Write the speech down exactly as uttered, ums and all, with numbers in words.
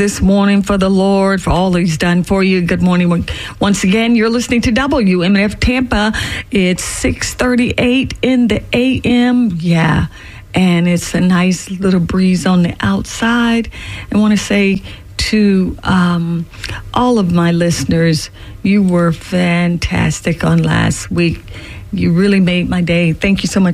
this morning for the Lord, for all he's done for you. Good morning. Once again, you're listening to W M F Tampa. It's six thirty-eight in the A M. Yeah, and it's a nice little breeze on the outside. I want to say to um, all of my listeners, you were fantastic on last week. You really made my day. Thank you so much.